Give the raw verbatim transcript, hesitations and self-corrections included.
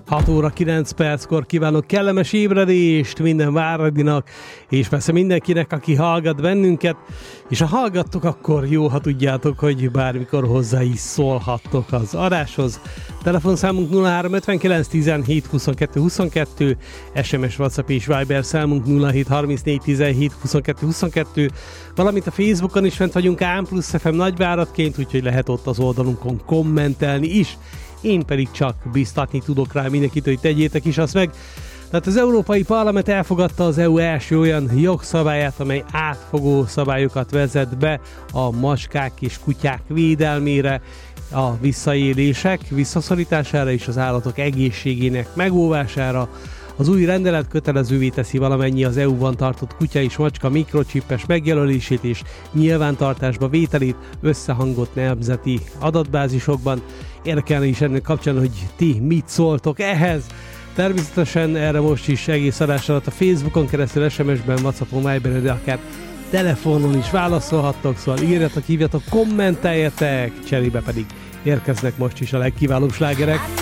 hat óra kilenc perckor kívánok kellemes ébredést minden váradinak, és persze mindenkinek, aki hallgat bennünket, és ha hallgattok, akkor jó, ha tudjátok, hogy bármikor hozzá is szólhattok az adáshoz. Telefonszámunk nulla három ötvenkilenc tizenhét huszonkettő huszonkettő, es em es, WhatsApp és Viber számunk nulla hét harmincnégy tizenhét huszonkettő huszonkettő, valamint a Facebookon is fent vagyunk Ám Plusz ef em nagyváradként, úgyhogy lehet ott az oldalunkon kommentelni is. Én pedig csak biztatni tudok rá mindenkit, hogy tegyétek is azt meg. Tehát az Európai Parlament elfogadta az é u első olyan jogszabályát, amely átfogó szabályokat vezet be a macskák és kutyák védelmére, a visszaélések visszaszorítására és az állatok egészségének megóvására. Az új rendelet kötelezővé teszi valamennyi az é u-ban tartott kutya és macska mikrocsipes megjelölését és nyilvántartásba vételét összehangolt nemzeti adatbázisokban. Érdekelne is ennek kapcsán, hogy ti mit szóltok ehhez. Természetesen erre most is egész adás alatt a Facebookon keresztül, es em es-ben, WhatsAppon, Viberen, de akár telefonon is válaszolhattok, szóval írjatok, hívjatok, kommenteljetek, cserébe pedig érkeznek most is a legkiválóbb slágerek.